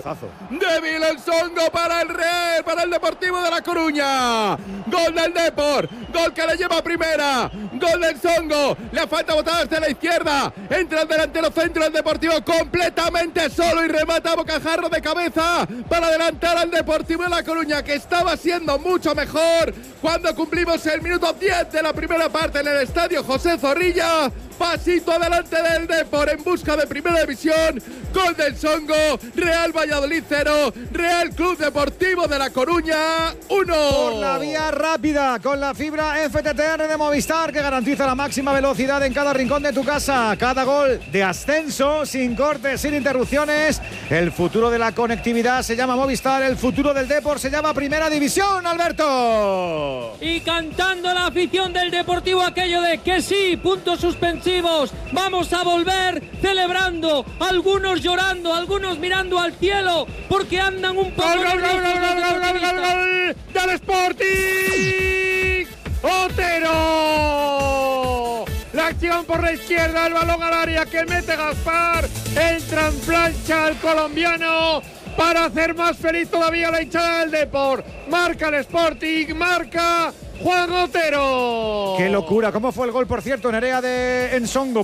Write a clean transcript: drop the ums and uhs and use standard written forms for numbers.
Cabezazo. De Vilensongo para el Real, para el Deportivo de La Coruña. Gol del Depor, gol que le lleva a primera. Gol del Songo, le falta botar hasta la izquierda. Entra el delantero centro del Deportivo completamente solo y remata a bocajarro de cabeza para adelantar al Deportivo de La Coruña, que estaba siendo mucho mejor cuando cumplimos el minuto 10 de la primera parte en el estadio José Zorrilla. Pasito adelante del Depor en busca de primera división. Gol del Songo. Real Valladolid 0, Real Club Deportivo de La Coruña 1. Por la vía rápida, con la fibra FTTR de Movistar, que garantiza la máxima velocidad en cada rincón de tu casa. Cada gol de ascenso, sin cortes, sin interrupciones. El futuro de la conectividad se llama Movistar. El futuro del Depor se llama Primera División, Alberto. Y cantando la afición del Deportivo aquello de que sí, puntos suspensivos. Vamos a volver, celebrando, algunos llorando, algunos mirando al cielo, porque andan un poco... ¡Gol del Sporting! ¡Otero! La acción por la izquierda, el balón al área que mete Gaspar. Entra en plancha el colombiano para hacer más feliz todavía la hinchada del Depor. Marca el Sporting, marca Juan Otero. ¡Qué locura! ¿Cómo fue el gol, por cierto, Nerea de Ensongo?